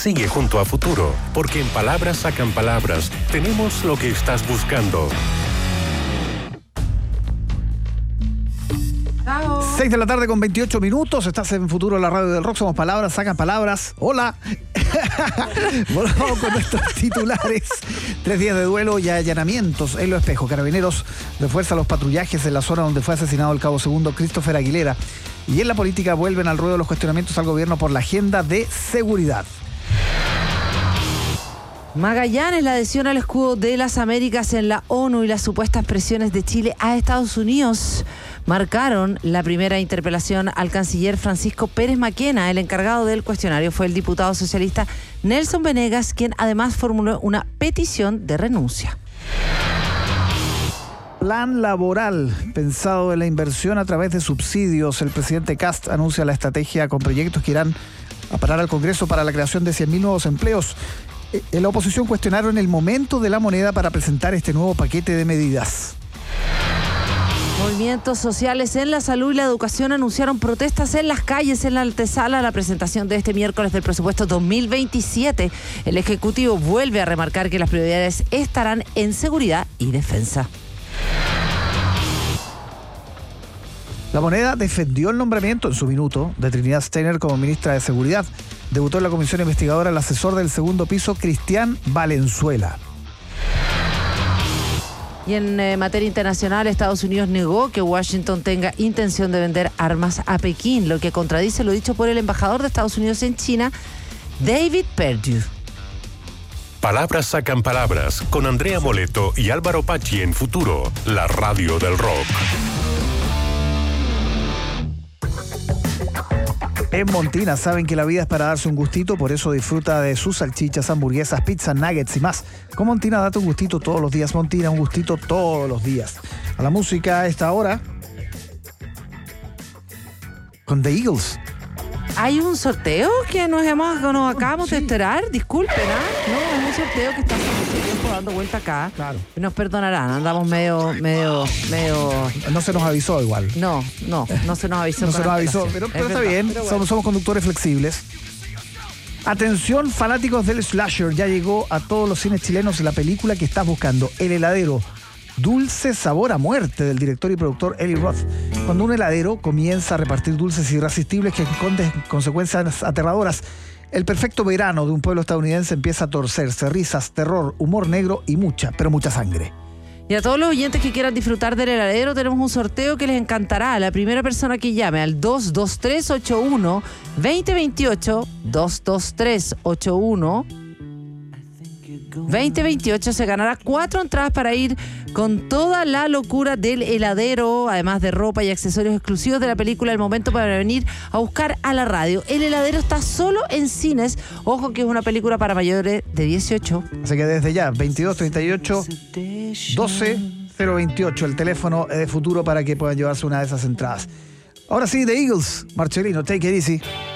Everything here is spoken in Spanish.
Sigue junto a Futuro, porque en Palabras Sacan Palabras tenemos lo que estás buscando. 6 de la tarde con 28 minutos. Estás en Futuro, la radio del rock. Somos Palabras Sacan Palabras. Hola. Volvamos con nuestros titulares. 3 días de duelo y allanamientos en Lo Espejo. Carabineros refuerza los patrullajes en la zona donde fue asesinado el cabo segundo Christopher Aguilera. Y en la política vuelven al ruedo los cuestionamientos al gobierno por la agenda de seguridad. Magallanes, la adhesión al escudo de las Américas en la ONU y las supuestas presiones de Chile a Estados Unidos marcaron la primera interpelación al canciller Francisco Pérez Maquena. El encargado del cuestionario fue el diputado socialista Nelson Venegas, quien además formuló una petición de renuncia. Plan laboral pensado en la inversión a través de subsidios. El presidente Kast anuncia la estrategia con proyectos que irán a parar al Congreso para la creación de 100.000 nuevos empleos. En la oposición cuestionaron el momento de la moneda para presentar este nuevo paquete de medidas. Movimientos sociales en la salud y la educación anunciaron protestas en las calles en la antesala a la presentación de este miércoles del presupuesto 2027. El Ejecutivo vuelve a remarcar que las prioridades estarán en seguridad y defensa. La Moneda defendió el nombramiento en su minuto de Trinidad Steiner como ministra de Seguridad. Debutó en la comisión investigadora el asesor del segundo piso, Cristian Valenzuela. Y en materia internacional, Estados Unidos negó que Washington tenga intención de vender armas a Pekín, lo que contradice lo dicho por el embajador de Estados Unidos en China, David Perdue. Palabras Sacan Palabras con Andrea Moleto y Álvaro Pacci en Futuro, la radio del rock. En Montina saben que la vida es para darse un gustito, por eso disfruta de sus salchichas, hamburguesas, pizzas, nuggets y más. Con Montina date un gustito todos los días. Montina, un gustito todos los días. A la música a esta hora con The Eagles. ¿Hay un sorteo que nos acabamos de enterar? Disculpen, ¿ah? No, es un sorteo que está hace mucho tiempo dando vuelta acá. Claro. Nos perdonarán, andamos medio... No se nos avisó igual. No se nos avisó. No se nos avisó, pero está verdad, bien, pero bueno. somos conductores flexibles. Atención, fanáticos del slasher, ya llegó a todos los cines chilenos la película que estás buscando, El heladero. Dulce sabor a muerte, del director y productor Eli Roth. Cuando un heladero comienza a repartir dulces irresistibles que esconden consecuencias aterradoras, el perfecto verano de un pueblo estadounidense empieza a torcerse. Risas, terror, humor negro y mucha, pero mucha sangre. Y a todos los oyentes que quieran disfrutar del heladero, tenemos un sorteo que les encantará. La primera persona que llame al 22381-2028, 22381-2028 se ganará 4 entradas para ir con toda la locura del heladero, además de ropa y accesorios exclusivos de la película El Momento para venir a buscar a la radio. El heladero está solo en cines. Ojo que es una película para mayores de 18. Así que desde ya, 2238 12028, el teléfono de Futuro para que puedan llevarse una de esas entradas. Ahora sí, The Eagles, Marcelino, take it easy.